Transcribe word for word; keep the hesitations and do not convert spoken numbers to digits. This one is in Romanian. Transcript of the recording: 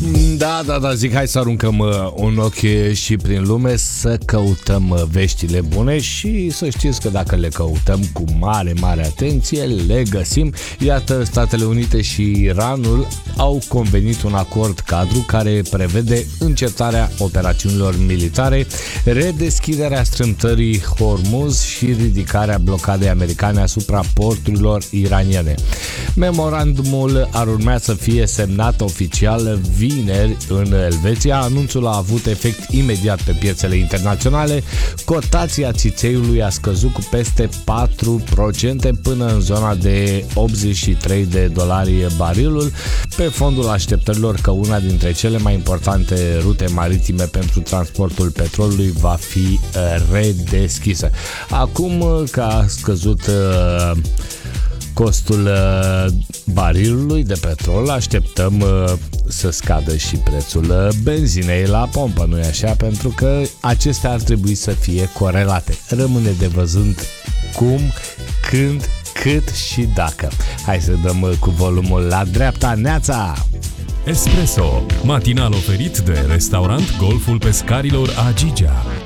Da, da, da, zic, hai să aruncăm uh, un ochi și prin lume, să căutăm uh, veștile bune și să știți că dacă le căutăm cu mare, mare atenție, le găsim. Iată, Statele Unite și Iranul au convenit un acord cadru care prevede încetarea operațiunilor militare, redeschiderea strâmtării Hormuz și ridicarea blocadei americane asupra porturilor iraniene. Memorandumul ar urmea să fie semnat oficial vineri în Elveția. Anunțul a avut efect imediat pe piețele internaționale. Cotația țițeiului a scăzut cu peste patru la sută până în zona de optzeci și trei de dolari barilul, pe fondul așteptărilor că una dintre cele mai importante rute maritime pentru transportul petrolului va fi redeschisă. Acum că a scăzut costul barilului de petrol, așteptăm să scadă și prețul benzinei la pompă, nu-i așa? Pentru că acestea ar trebui să fie corelate. Rămâne de văzut cum, când, cât și dacă. Hai să dăm cu volumul la dreapta. Neața! Espresso, matinal oferit de restaurant Golful Pescarilor Agigea.